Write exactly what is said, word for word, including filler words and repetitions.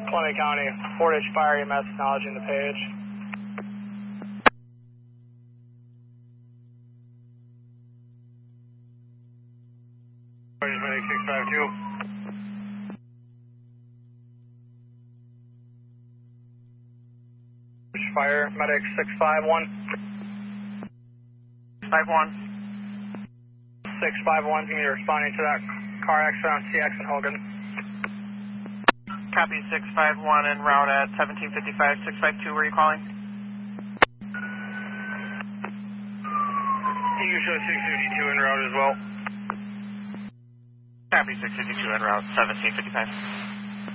Columbia County, Portage Fire E M S acknowledging the page. Portage Medic six five two. Portage Fire Medic six five one. five one. six five one, can you responding to that car accident on C X and Hogan? Copy six five one en route at seventeen fifty-five, six five two, where are you calling? You show six fifty-two en route as well. Copy six fifty-two en route, seventeen fifty-five.